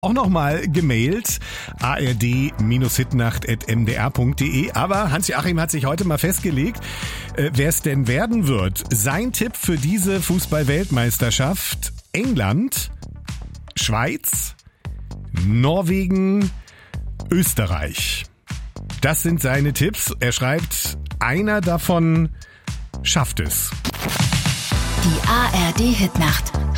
Auch nochmal gemailt, ard-hitnacht@mdr.de. Aber Hans-Joachim hat sich heute mal festgelegt, wer es denn werden wird. Sein Tipp für diese Fußball-Weltmeisterschaft: England, Schweiz, Norwegen, Österreich. Das sind seine Tipps. Er schreibt, einer davon schafft es. Die ARD Hitnacht.